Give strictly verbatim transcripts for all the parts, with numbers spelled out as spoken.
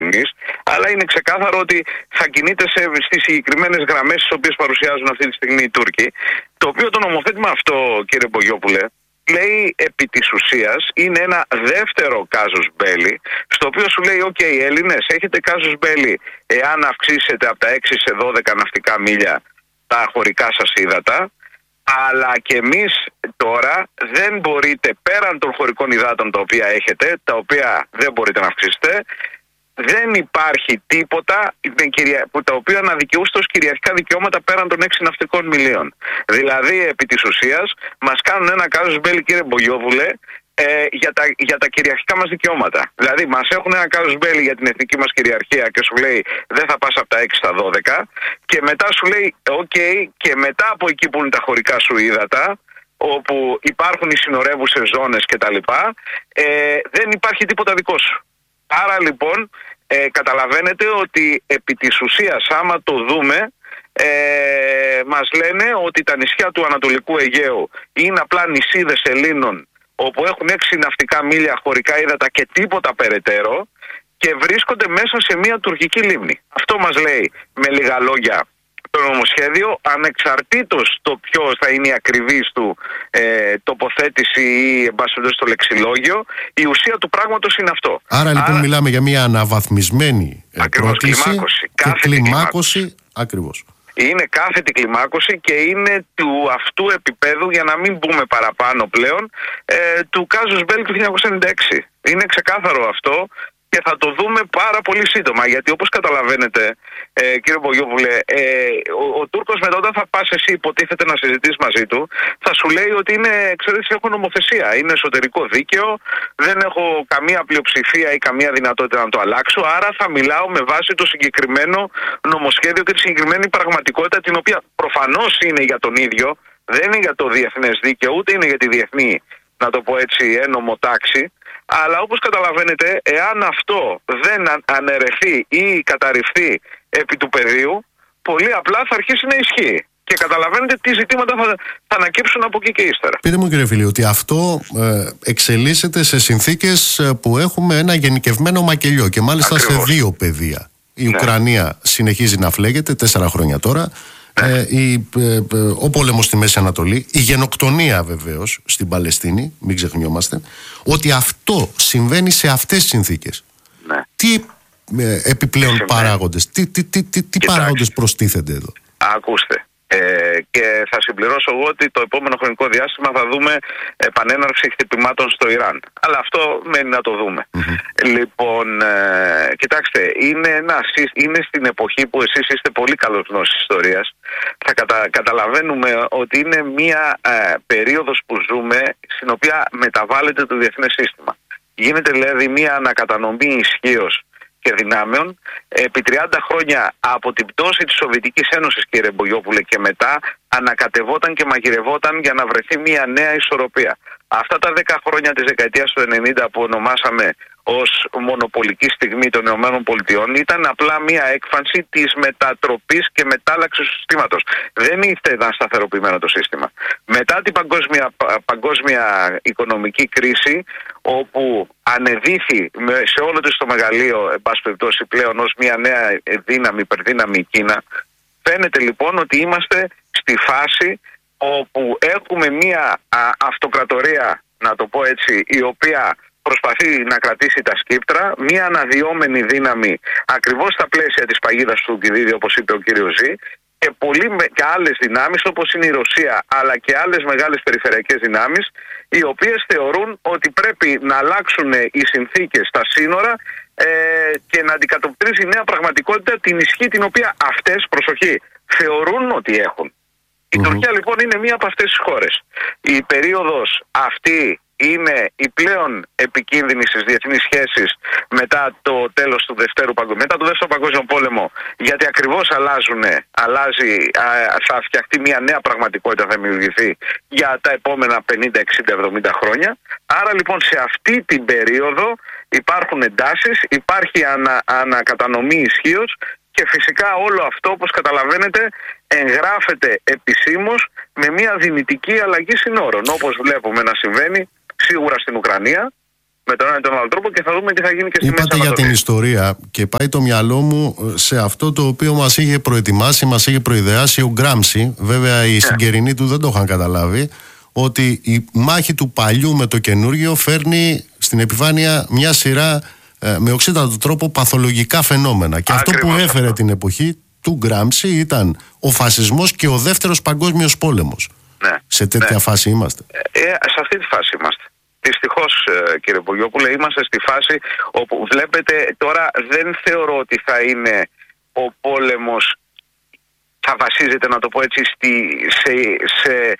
αλλά είναι ξεκάθαρο ότι θα κινείται στις συγκεκριμένες γραμμές τις οποίες παρουσιάζουν αυτή τη στιγμή οι Τούρκοι. Το οποίο το νομοθέτημα αυτό, κύριε Μπογιόπουλε, λέει επί της ουσίας είναι ένα δεύτερο κάζους μπέλι, στο οποίο σου λέει: «ΟΚ, okay, Έλληνες, έχετε κάζους μπέλι εάν αυξήσετε από τα έξι σε δώδεκα ναυτικά μίλια τα χωρικά σας ύδατα, αλλά και εμείς τώρα δεν μπορείτε πέραν των χωρικών υδάτων τα οποία έχετε, τα οποία δεν μπορείτε να αυξήσετε, δεν υπάρχει τίποτα τα οποία να δικαιούστε ως κυριαρχικά δικαιώματα πέραν των έξι ναυτικών μιλίων». Δηλαδή, επί της ουσίας, μας κάνουν ένα κάζους μπέλι, κύριε Μπογιόπουλε, ε, για, τα, για τα κυριαρχικά μας δικαιώματα. Δηλαδή, μας έχουν ένα κάζους μπέλι για την εθνική μας κυριαρχία και σου λέει δεν θα πας από τα έξι στα δώδεκα, και μετά σου λέει: «ΟΚ, okay, και μετά από εκεί που είναι τα χωρικά σου ύδατα, όπου υπάρχουν οι συνορεύουσες ζώνες κτλ., ε, δεν υπάρχει τίποτα δικό σου». Άρα λοιπόν ε, καταλαβαίνετε ότι επί της ουσίας, άμα το δούμε, ε, μας λένε ότι τα νησιά του Ανατολικού Αιγαίου είναι απλά νησίδες Ελλήνων, όπου έχουν έξι ναυτικά μίλια χωρικά ύδατα και τίποτα περαιτέρω, και βρίσκονται μέσα σε μια τουρκική λίμνη. Αυτό μας λέει με λίγα λόγια το νομοσχέδιο, ανεξαρτήτως το ποιος θα είναι η ακριβής του ε, τοποθέτηση ή εν πάση περιπτώσει το λεξιλόγιο, η ουσία του πράγματος είναι αυτό. Άρα λοιπόν Άρα, μιλάμε για μια αναβαθμισμένη ακριβώς, πρόκληση κλιμάκωση, και κλιμάκωση, ακριβώς. Είναι κάθετη κλιμάκωση και είναι του αυτού επίπεδου, για να μην μπούμε παραπάνω πλέον, ε, του κάζους μπέλι του χίλια εννιακόσια ενενήντα έξι. Είναι ξεκάθαρο αυτό. Και θα το δούμε πάρα πολύ σύντομα, γιατί όπως καταλαβαίνετε, ε, κύριε Μπογιόπουλε, ε, ο, ο Τούρκος μετά, όταν θα πας εσύ υποτίθεται να συζητήσεις μαζί του, θα σου λέει ότι είναι, ξέρετε, έχω νομοθεσία, είναι εσωτερικό δίκαιο, δεν έχω καμία πλειοψηφία ή καμία δυνατότητα να το αλλάξω, άρα θα μιλάω με βάση το συγκεκριμένο νομοσχέδιο και τη συγκεκριμένη πραγματικότητα, την οποία προφανώς είναι για τον ίδιο, δεν είναι για το διεθνές δίκαιο, ούτε είναι για τη διεθνή, να το πω έτσι, ένομο τάξη. Αλλά όπως καταλαβαίνετε, εάν αυτό δεν αναιρεθεί ή καταρριφθεί επί του πεδίου, πολύ απλά θα αρχίσει να ισχύει. Και καταλαβαίνετε τι ζητήματα θα, θα ανακύψουν από εκεί και ύστερα. Πείτε μου, κύριε Φίλη, ότι αυτό ε, εξελίσσεται σε συνθήκες που έχουμε ένα γενικευμένο μακελιό, και μάλιστα ακριβώς σε δύο πεδία. Η ναι. Ουκρανία συνεχίζει να φλέγεται τέσσερα χρόνια τώρα. Ε, η, ε, ε, ο πόλεμος στη Μέση Ανατολή, η γενοκτονία βεβαίως στην Παλαιστίνη, μην ξεχνιόμαστε, ότι αυτό συμβαίνει σε αυτές τις συνθήκες. Ναι. Τι ε, επιπλέον συμβαίνει παράγοντες, τι, τι, τι, τι, τι παράγοντες προστίθενται εδώ? Ακούστε, ε, και θα συμπληρώσω εγώ ότι το επόμενο χρονικό διάστημα θα δούμε επανέναρξη χτυπημάτων στο Ιράν. Αλλά αυτό μένει να το δούμε. Mm-hmm. Λοιπόν, ε, κοιτάξτε, είναι, ένα, είναι στην εποχή που εσείς είστε πολύ καλός γνώσης ιστορίας. Θα κατα, καταλαβαίνουμε ότι είναι μια ε, περίοδος που ζούμε, στην οποία μεταβάλλεται το διεθνές σύστημα. Γίνεται δηλαδή μια ανακατανομή ισχύως και δυνάμεων επί τριάντα χρόνια από την πτώση της Σοβιετικής Ένωσης, κύριε Μπογιόπουλε, και μετά ανακατευόταν και μαγειρευόταν για να βρεθεί μια νέα ισορροπία. Αυτά τα δέκα χρόνια της δεκαετίας του ενενήντα που ονομάσαμε ως μονοπολική στιγμή των ΗΠΑ ήταν απλά μια έκφανση της μετατροπής και μετάλλαξης του συστήματος. Δεν ήταν σταθεροποιημένο το σύστημα. Μετά την παγκόσμια, παγκόσμια οικονομική κρίση, όπου ανεδύθη σε όλο το μεγαλείο, εν πάση περιπτώσει, πλέον ως μια νέα δύναμη, υπερδύναμη η Κίνα, φαίνεται λοιπόν ότι είμαστε στη φάση όπου έχουμε μια α, αυτοκρατορία, να το πω έτσι, η οποία προσπαθεί να κρατήσει τα σκύπτρα, μια αναδυόμενη δύναμη ακριβώς στα πλαίσια της παγίδας του Κιδίδη, όπως είπε ο κύριος Ζή, και, πολλοί, και άλλες δυνάμεις όπως είναι η Ρωσία, αλλά και άλλες μεγάλες περιφερειακές δυνάμεις, οι οποίες θεωρούν ότι πρέπει να αλλάξουν οι συνθήκες στα σύνορα ε, και να αντικατοπτρίζει η νέα πραγματικότητα την ισχύ την οποία αυτές, προσοχή, θεωρούν ότι έχουν. Η mm-hmm. Τουρκία λοιπόν είναι μία από αυτές τις χώρες. Η περίοδος αυτή είναι η πλέον επικίνδυνη στις διεθνείς σχέσεις μετά το τέλος του Δευτέρου Παγκόσμιου, μετά το Δεύτερο Παγκόσμιο Πόλεμο, γιατί ακριβώς αλλάζουν, αλλάζει, α, θα φτιαχτεί μια νέα πραγματικότητα, θα δημιουργηθεί για τα επόμενα πενήντα, εξήντα, εβδομήντα χρόνια. Άρα λοιπόν σε αυτή την περίοδο υπάρχουν εντάσεις, υπάρχει ανα, ανακατανομή ισχύως και φυσικά όλο αυτό, όπως καταλαβαίνετε, εγγράφεται επισήμως με μια δυνητική αλλαγή συνόρων, όπως βλέπουμε να συμβαίνει σίγουρα στην Ουκρανία, με τον ένα ή τον άλλο τρόπο και θα δούμε τι θα γίνει και στη Μέση Ανατολή. Είπατε για την ιστορία και πάει το μυαλό μου σε αυτό το οποίο μας είχε προετοιμάσει, μας είχε προειδεάσει ο Γκράμψι. Βέβαια οι yeah. συγκερινοί του δεν το είχαν καταλάβει, ότι η μάχη του παλιού με το καινούργιο φέρνει στην επιφάνεια μια σειρά ε, με οξύτατο τρόπο παθολογικά φαινόμενα. Και Ακριβώς αυτό που έφερε αυτό. την εποχή του Γκράμψι ήταν ο φασισμός και ο δεύτερος παγκόσμιος πόλεμος. Ναι. Σε τέτοια ναι. φάση είμαστε. Ε, σε αυτή τη φάση είμαστε. Δυστυχώς, κύριε Πογιόπουλε, είμαστε στη φάση όπου βλέπετε τώρα, δεν θεωρώ ότι θα είναι ο πόλεμος, θα βασίζεται, να το πω έτσι, στη, σε, σε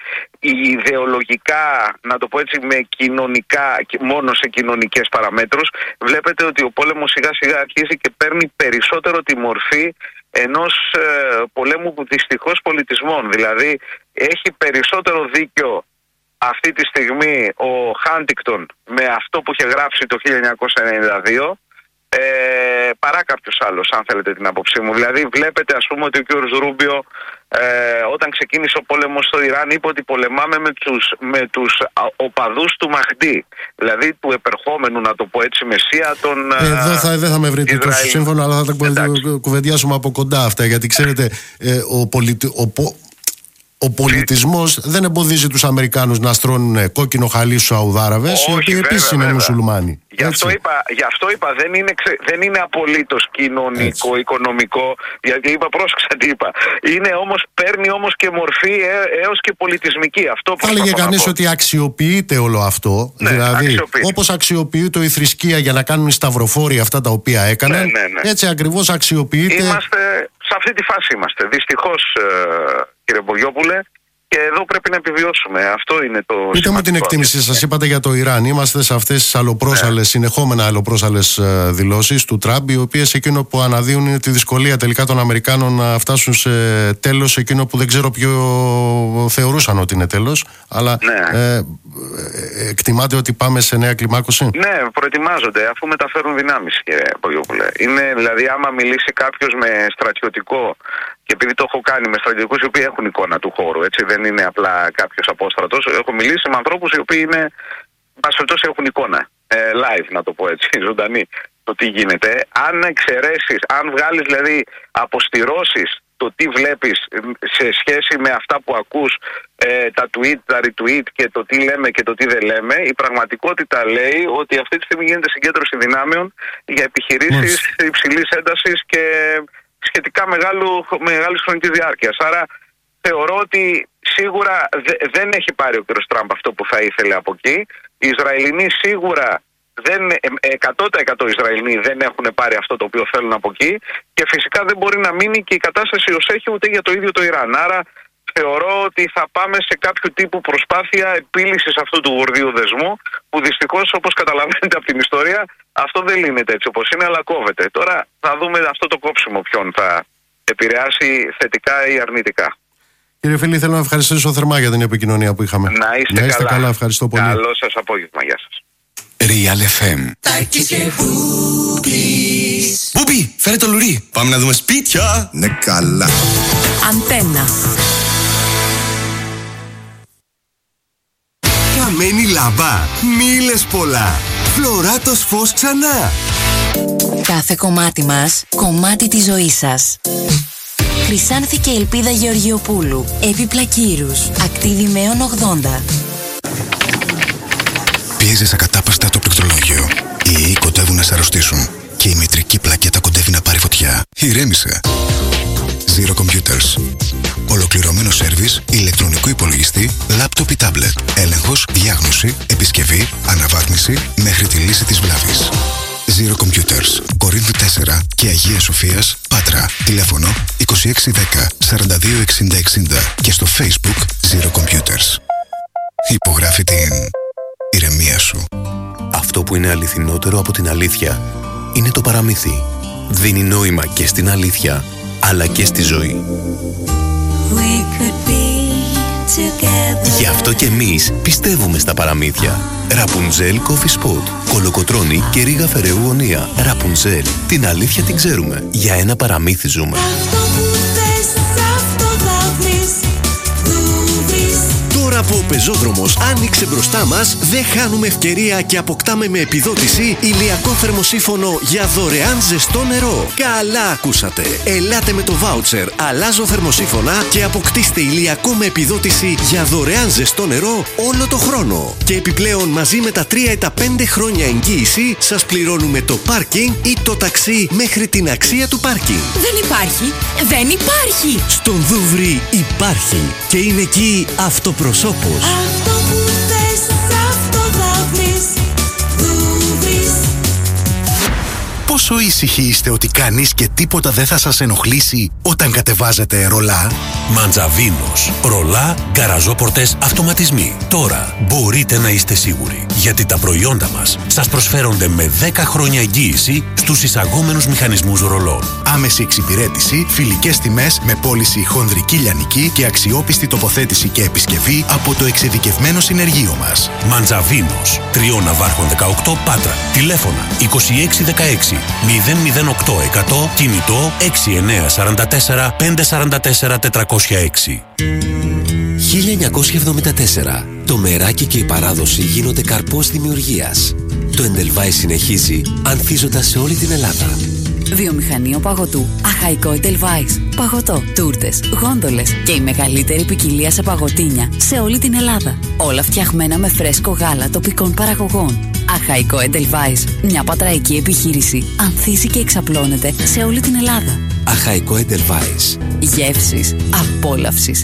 ιδεολογικά, να το πω έτσι, με κοινωνικά, μόνο σε κοινωνικές παραμέτρους. Βλέπετε ότι ο πόλεμος σιγά σιγά αρχίζει και παίρνει περισσότερο τη μορφή ενός ε, πολέμου δυστυχώς πολιτισμών. Δηλαδή έχει περισσότερο δίκιο αυτή τη στιγμή ο Χάντιγκτον με αυτό που είχε γράψει το χίλια εννιακόσια ενενήντα δύο ε, παρά κάποιος άλλος, αν θέλετε την άποψή μου. Δηλαδή βλέπετε, ας πούμε, ότι ο κ. Ρούμπιο ε, όταν ξεκίνησε ο πόλεμος στο Ιράν είπε ότι πολεμάμε με τους, με τους οπαδούς του Μαχντή, δηλαδή του επερχόμενου, να το πω έτσι, μεσία των ε, Εδώ θα, δεν θα με βρείτε Ισραήλ. τόσο σύμφωνο, αλλά θα τα κουβεντιάσουμε από κοντά αυτά, γιατί ξέρετε ε, ο, πολιτι... ο, ο πολιτισμός δεν εμποδίζει τους Αμερικάνους να στρώνουν κόκκινο χαλί στους Σαουδάραβες, οι οποίοι επίσης είναι μουσουλμάνοι. Γι' αυτό, είπα, γι' αυτό είπα, δεν είναι, ξε, δεν είναι απολύτως κοινωνικό, έτσι. οικονομικό, γιατί είπα, πρόσεξα τι είπα. Είναι όμως, παίρνει όμως και μορφή ε, έως και πολιτισμική. Αυτό θα έλεγε κανείς ότι αξιοποιείται όλο αυτό, ναι, δηλαδή αξιοποιείται. Όπως αξιοποιείται η θρησκεία για να κάνουν οι σταυροφόροι αυτά τα οποία έκαναν, ναι, ναι, ναι. έτσι ακριβώς αξιοποιείται. Είμαστε, σε αυτή τη φάση είμαστε, δυστυχώς, ε, κύριε Μπογιόπουλε. Και εδώ πρέπει να επιβιώσουμε. Αυτό είναι το σημαντικό. Πείτε μου την εκτίμησή σας. Είπατε για το Ιράν. Είμαστε σε αυτές τις αλλοπρόσαλες, ναι. συνεχόμενα αλλοπρόσαλες δηλώσεις του Τραμπ, οι οποίες εκείνο που αναδύουν είναι τη δυσκολία τελικά των Αμερικάνων να φτάσουν σε τέλος, εκείνο που δεν ξέρω ποιο θεωρούσαν ότι είναι τέλος. Αλλά ναι. ε, εκτιμάτε ότι πάμε σε νέα κλιμάκωση. Ναι, προετοιμάζονται αφού μεταφέρουν δυνάμεις, κύριε Πογιόπουλε. Είναι δηλαδή, άμα μιλήσει κάποιος με στρατιωτικό. Και επειδή το έχω κάνει με στρατιωτικούς οι οποίοι έχουν εικόνα του χώρου, έτσι, δεν είναι απλά κάποιος απόστρατος. Έχω μιλήσει με ανθρώπους οι οποίοι είναι, πασφελτώς, έχουν εικόνα. Ε, live, να το πω έτσι, ζωντανή, το τι γίνεται. Αν εξαιρέσεις, αν βγάλεις δηλαδή αποστηρώσεις το τι βλέπεις σε σχέση με αυτά που ακούς, ε, τα tweet, τα retweet και το τι λέμε και το τι δεν λέμε, η πραγματικότητα λέει ότι αυτή τη στιγμή γίνεται συγκέντρωση δυνάμεων για επιχειρήσεις yes. υψηλής έντασης και σχετικά μεγάλου, μεγάλης χρονικής διάρκειας. Άρα θεωρώ ότι σίγουρα δε, δεν έχει πάρει ο κ. Τραμπ αυτό που θα ήθελε από εκεί. Οι Ισραηλινοί σίγουρα δεν, εκατό τοις εκατό Ισραηλινοί δεν έχουν πάρει αυτό το οποίο θέλουν από εκεί και φυσικά δεν μπορεί να μείνει και η κατάσταση ως έχει ούτε για το ίδιο το Ιράν. Άρα θεωρώ ότι θα πάμε σε κάποιο τύπου προσπάθεια επίλυσης αυτού του γορδίου δεσμού που δυστυχώς, όπως καταλαβαίνετε από την ιστορία, αυτό δεν λύνεται έτσι όπως είναι, αλλά κόβεται. Τώρα θα δούμε αυτό το κόψιμο ποιον θα επηρεάσει θετικά ή αρνητικά. Κύριε φίλοι, θέλω να ευχαριστήσω θερμά για την επικοινωνία που είχαμε. Να είστε, να είστε καλά. καλά. Ευχαριστώ πολύ. Καλό σας απόγευμα. Γεια σας. Real εφ εμ. Μπούμπι, φέρε το λουρί. Πάμε να δούμε σπίτια. Ναι, καλά. Αντένα. Καμένη λαμπά. Μίλες πολλά. Φλωράτος φως ξανά. Κάθε κομμάτι μας, κομμάτι της ζωής σας. Χρυσάνθη και Ελπίδα Γεωργιοπούλου. Έπιπλα Κύρους. Ακτίδη Μέων ογδόντα. Πίεζες ακατάπαστα το πληκτρολόγιο. Οι ιοί κοντεύουν να σε αρρωστήσουν. Και η μητρική πλακέτα κοντεύει να πάρει φωτιά. Ηρέμησε. Zero Computers. Ολοκληρωμένο σέρβις, ηλεκτρονικό υπολογιστή, λάπτοπ ή τάμπλετ. Έλεγχος, διάγνωση, επισκευή, αναβάθμιση μέχρι τη λύση της βλάβης. Zero Computers. Κορίνθου τέσσερα και Αγίας Σοφίας, Πάτρα. Τηλέφωνο είκοσι έξι δέκα σαράντα δύο εξήντα εξήντα και στο Facebook Zero Computers. Υπογράφει την ηρεμία σου. Αυτό που είναι αληθινότερο από την αλήθεια είναι το παραμύθι. Δίνει νόημα και στην αλήθεια, αλλά και στη ζωή. Γι' αυτό και εμείς πιστεύουμε στα παραμύθια. Ραπουνζέλ Coffee Spot. Κολοκοτρώνη και Ρίγα Φεραίου Ονία. Ραπουνζέλ. Την αλήθεια την ξέρουμε. Για ένα παραμύθι ζούμε. Τώρα που ο πεζόδρομος άνοιξε μπροστά μας, δεν χάνουμε ευκαιρία και αποκτάμε με επιδότηση ηλιακό θερμοσύφωνο για δωρεάν ζεστό νερό. Καλά ακούσατε! Ελάτε με το βάουτσερ «Αλλάζω θερμοσύφωνα» και αποκτήστε ηλιακό με επιδότηση για δωρεάν ζεστό νερό όλο το χρόνο. Και επιπλέον μαζί με τα τρία ή τα πέντε χρόνια εγγύηση σας πληρώνουμε το πάρκινγκ ή το ταξί μέχρι την αξία του πάρκινγκ. Δεν υπάρχει! Δεν υπάρχει! Στον Δούβρι υπάρχει και είναι εκεί αυτοπροσώπος. Αυτό που θες, αυτό θα βρεις. Δούβρις. Πόσο ήσυχοι είστε ότι κανείς και τίποτα δεν θα σας ενοχλήσει όταν κατεβάζετε ρολά? Μαντζαβίνος. Ρολά, γκαραζόπορτες, αυτοματισμοί. Τώρα μπορείτε να είστε σίγουροι, γιατί τα προϊόντα μας σας προσφέρονται με δέκα χρόνια εγγύηση στους εισαγόμενους μηχανισμούς ρολών. Άμεση εξυπηρέτηση, φιλικές τιμές με πώληση χονδρική λιανική και αξιόπιστη τοποθέτηση και επισκευή από το εξειδικευμένο συνεργείο μας. Μαντζαβίνος. Τριών Ναβάρχων δεκαοκτώ Πάτρα. Τηλέφωνα είκοσι έξι δεκαέξι μηδέν μηδέν οκτώ εκατό. Κινητό έξι εννιά τέσσερα τέσσερα πέντε τέσσερα τέσσερα τετρακόσια έξι. χίλια εννιακόσια εβδομήντα τέσσερα. Το μεράκι και η παράδοση γίνονται καρπός δημιουργίας. Το Edelweiss συνεχίζει ανθίζοντας σε όλη την Ελλάδα. Βιομηχανείο παγωτού. Αχαϊκό Edelweiss. Παγωτό, τούρτες, γόντολες και η μεγαλύτερη ποικιλία σε παγωτίνια σε όλη την Ελλάδα. Όλα φτιαγμένα με φρέσκο γάλα τοπικών παραγωγών. Αχαϊκό Edelweiss. Μια πατραϊκή επιχείρηση. Ανθίζει και εξαπλώνεται σε όλη την Ελλάδα. Αχαϊκό Edelweiss. Γεύσεις απόλαυσης.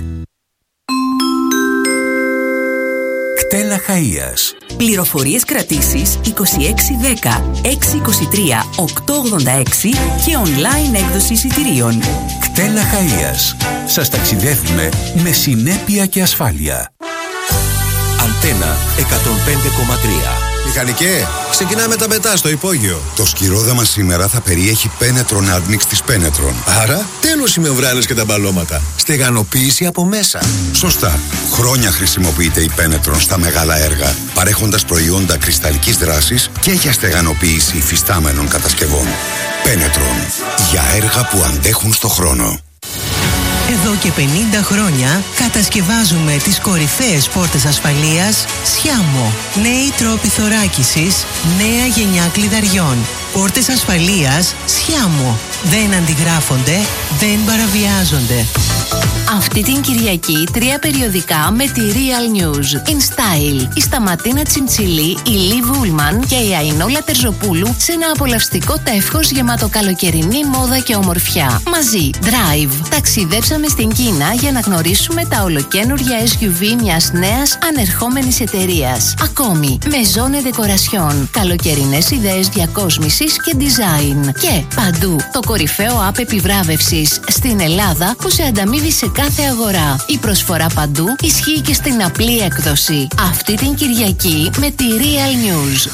Κτέλ Αχαΐας. Πληροφορίες κρατήσεις είκοσι έξι δέκα έξι είκοσι τρία οκτώ ογδόντα έξι και online έκδοση εισιτηρίων. Κτέλ Αχαΐας. Σας ταξιδεύουμε με συνέπεια και ασφάλεια. Αντένα εκατόν πέντε κόμμα τρία. Μηχανικέ, ξεκινάμε τα μετά στο υπόγειο. Το σκυρόδαμα σήμερα θα περιέχει Penetron Admix της Penetron. Άρα, τέλος οι μεμβράνες και τα μπαλώματα. Στεγανοποίηση από μέσα. Σωστά. Χρόνια χρησιμοποιείται η Penetron στα μεγάλα έργα, παρέχοντας προϊόντα κρυσταλλικής δράσης και για στεγανοποίηση υφιστάμενων κατασκευών. Penetron. Για έργα που αντέχουν στο χρόνο. Εδώ και πενήντα χρόνια κατασκευάζουμε τις κορυφαίες πόρτες ασφαλείας Σιάμο. Νέοι τρόποι θωράκισης, νέα γενιά κλειδαριών. Πόρτες ασφαλείας Σιάμο. Δεν αντιγράφονται, δεν παραβιάζονται. Αυτή την Κυριακή τρία περιοδικά με τη Real News. In Style, η Σταματίνα Τσιντσιλή, η Λι Βούλμαν και η Αϊνόλα Τερζοπούλου σε ένα απολαυστικό τεύχος γεμάτο καλοκαιρινή μόδα και ομορφιά. Μαζί, Drive. Ταξιδέψαμε στην Κίνα για να γνωρίσουμε τα ολοκαίνουργια ες γιου βι μιας νέας ανερχόμενης εταιρείας. Ακόμη, Maison et Decoration. Καλοκαιρινές ιδέες διακόσμησης και design. Και παντού, το κορυφαίο app επιβράβευσης στην Ελλάδα που σε ανταμείβει σε κάθε αγορά. Η προσφορά παντού ισχύει και στην απλή έκδοση. Αυτή την Κυριακή με τη Real News.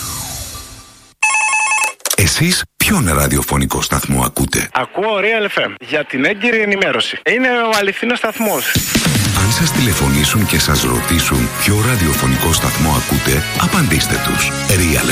Εσείς ποιον ραδιοφωνικό σταθμό ακούτε? Ακούω Real εφ εμ για την έγκυρη ενημέρωση. Είναι ο αληθινός σταθμός. Αν σας τηλεφωνήσουν και σας ρωτήσουν ποιο ραδιοφωνικό σταθμό ακούτε, απαντήστε τους. Real